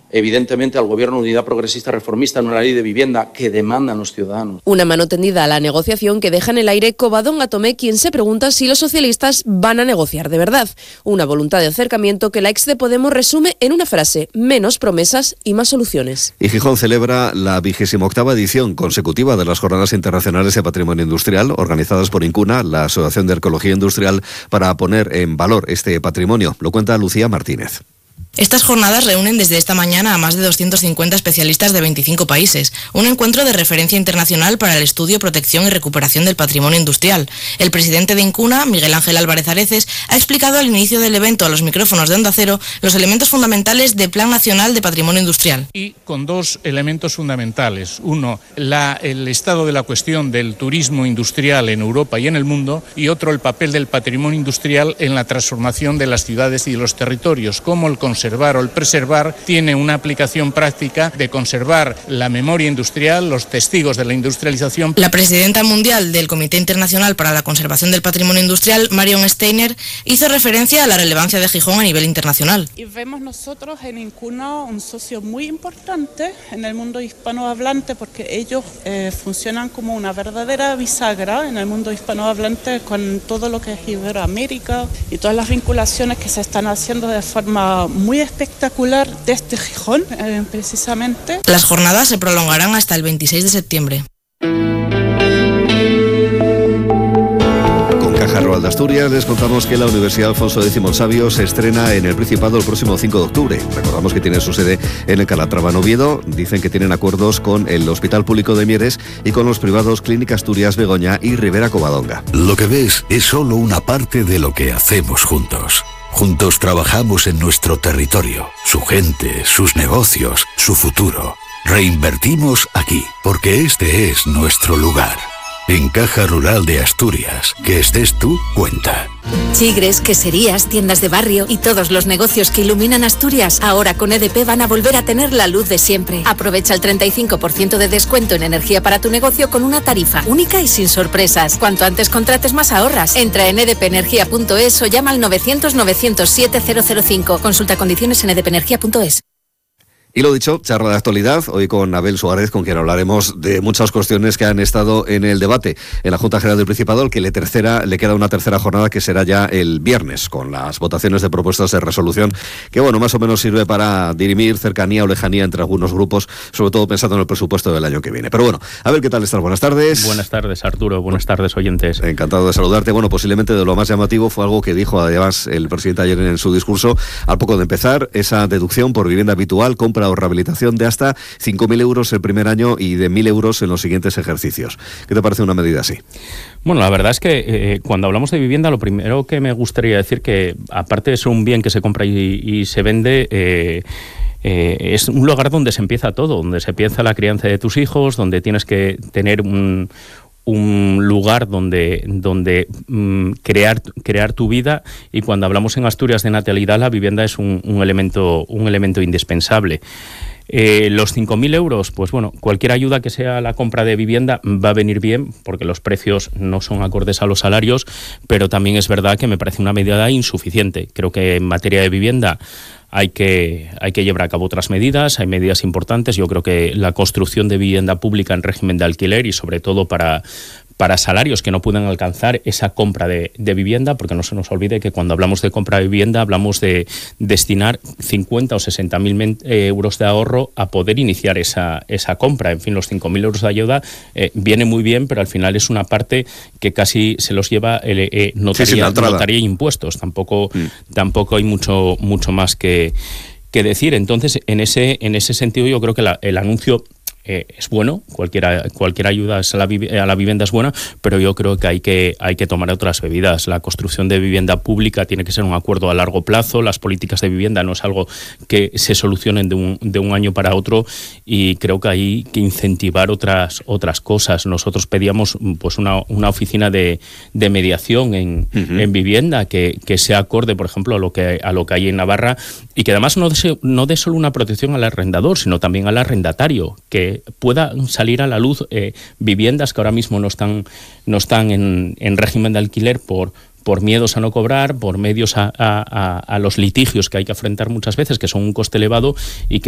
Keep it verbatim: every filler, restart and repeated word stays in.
evidentemente, al Gobierno de Unidad Progresista Reformista en una ley de vivienda que demandan los ciudadanos. Una mano tendida a la negociación que deja en el aire Covadonga Tomé, quien se pregunta si los socialistas van a negociar de verdad. Una voluntad de acercamiento que la ex de Podemos resume en una frase: menos promesas y más soluciones. Y Gijón celebra la vigésima octava edición consecutiva de las Jornadas Internacionales de Patrimonio Industrial, organizadas por INCUNA, la Asociación de Arqueología Industrial, para poner en valor este patrimonio. Lo cuenta Lucía Martínez. Estas jornadas reúnen desde esta mañana a más de doscientos cincuenta especialistas de veinticinco países, un encuentro de referencia internacional para el estudio, protección y recuperación del patrimonio industrial. El presidente de INCUNA, Miguel Ángel Álvarez Areces, ha explicado al inicio del evento a los micrófonos de Onda Cero los elementos fundamentales del Plan Nacional de Patrimonio Industrial. Y con dos elementos fundamentales. Uno, la, el estado de la cuestión del turismo industrial en Europa y en el mundo, y otro, el papel del patrimonio industrial en la transformación de las ciudades y de los territorios, como el conservar o el preservar tiene una aplicación práctica de conservar la memoria industrial, los testigos de la industrialización. La presidenta mundial del Comité Internacional para la Conservación del Patrimonio Industrial, Marion Steiner, hizo referencia a la relevancia de Gijón a nivel internacional. Y vemos nosotros en INCUNA un socio muy importante en el mundo hispanohablante, porque ellos eh, funcionan como una verdadera bisagra en el mundo hispanohablante con todo lo que es Iberoamérica y todas las vinculaciones que se están haciendo de forma muy espectacular desde Gijón, eh, precisamente. Las jornadas se prolongarán hasta el veintiséis de septiembre. Con Caja Rural de Asturias les contamos que la Universidad Alfonso X el Sabio se estrena en el Principado el próximo cinco de octubre. Recordamos que tiene su sede en el Calatrava, en Oviedo. Dicen que tienen acuerdos con el Hospital Público de Mieres y con los privados Clínica Asturias Begoña y Rivera Covadonga. Lo que ves es solo una parte de lo que hacemos juntos. Juntos trabajamos en nuestro territorio, su gente, sus negocios, su futuro. Reinvertimos aquí, porque este es nuestro lugar. En Caja Rural de Asturias, que estés tú, cuenta. Chigres, queserías, tiendas de barrio y todos los negocios que iluminan Asturias, ahora con E D P van a volver a tener la luz de siempre. Aprovecha el treinta y cinco por ciento de descuento en energía para tu negocio con una tarifa única y sin sorpresas. Cuanto antes contrates, más ahorras. Entra en edpenergia punto es o llama al novecientos novecientos siete cero cero cinco. Consulta condiciones en edpenergia punto es. Y lo dicho, charla de actualidad, hoy con Abel Suárez, con quien hablaremos de muchas cuestiones que han estado en el debate en la Junta General del Principado, al que le, tercera, le queda una tercera jornada que será ya el viernes, con las votaciones de propuestas de resolución, que bueno, más o menos sirve para dirimir cercanía o lejanía entre algunos grupos, sobre todo pensando en el presupuesto del año que viene. Pero bueno, a ver qué tal estás. Buenas tardes. Buenas tardes, Arturo. Buenas tardes, oyentes. Encantado de saludarte. Bueno, posiblemente de lo más llamativo fue algo que dijo además el presidente ayer en su discurso, al poco de empezar, esa deducción por vivienda habitual, compra o rehabilitación de hasta cinco mil euros el primer año y de mil euros en los siguientes ejercicios. ¿Qué te parece una medida así? Bueno, la verdad es que eh, cuando hablamos de vivienda, lo primero que me gustaría decir que, aparte de ser un bien que se compra y, y se vende, eh, eh, es un lugar donde se empieza todo, donde se empieza la crianza de tus hijos, donde tienes que tener un... un lugar donde, donde um, crear, crear tu vida, y cuando hablamos en Asturias de natalidad, la vivienda es un, un, elemento, un elemento indispensable. Eh, los cinco mil euros, pues bueno, cualquier ayuda que sea la compra de vivienda va a venir bien, porque los precios no son acordes a los salarios, pero también es verdad que me parece una medida insuficiente. Creo que en materia de vivienda hay que, hay que llevar a cabo otras medidas, hay medidas importantes. Yo creo que la construcción de vivienda pública en régimen de alquiler, y sobre todo para, para salarios que no puedan alcanzar esa compra de, de vivienda, porque no se nos olvide que cuando hablamos de compra de vivienda hablamos de destinar cincuenta o sesenta mil euros de ahorro a poder iniciar esa, esa compra. En fin, los cinco mil euros de ayuda eh, viene muy bien, pero al final es una parte que casi se los lleva el, eh, notaría, sí, sí, notaría y impuestos. Tampoco, mm. tampoco hay mucho, mucho más que que decir. Entonces, en ese en ese sentido, yo creo que la, el anuncio eh, es bueno, cualquier, cualquier ayuda a la, a la vivienda es buena, pero yo creo que hay que hay que tomar otras medidas. La construcción de vivienda pública tiene que ser un acuerdo a largo plazo. Las políticas de vivienda no es algo que se solucionen de un, de un año para otro, y creo que hay que incentivar otras otras cosas. Nosotros pedíamos pues una, una oficina de, de mediación en, uh-huh. en vivienda que, que sea acorde, por ejemplo, a lo que a lo que hay en Navarra, y que además no dé no de solo una protección al arrendador, sino también al arrendatario, que pueda salir a la luz eh, viviendas que ahora mismo no están, no están en, en régimen de alquiler por, por miedos a no cobrar, por medios a, a, a los litigios que hay que afrontar muchas veces, que son un coste elevado, y que